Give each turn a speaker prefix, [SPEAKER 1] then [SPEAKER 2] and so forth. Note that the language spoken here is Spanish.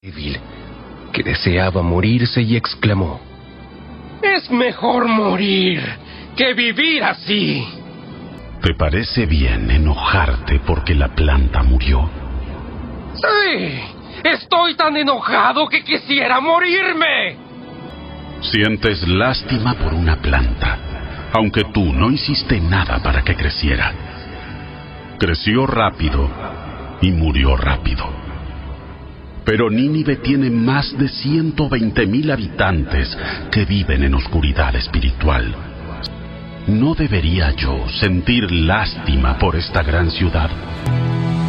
[SPEAKER 1] débil, que deseaba morirse y exclamó: «Es mejor morir que vivir así».
[SPEAKER 2] ¿Te parece bien enojarte porque la planta murió?
[SPEAKER 1] ¡Sí! ¡Estoy tan enojado que quisiera morirme!
[SPEAKER 2] Sientes lástima por una planta, aunque tú no hiciste nada para que creciera. Creció rápido y murió rápido. Pero Nínive tiene más de 120,000 habitantes que viven en oscuridad espiritual. ¿No debería yo sentir lástima por esta gran ciudad?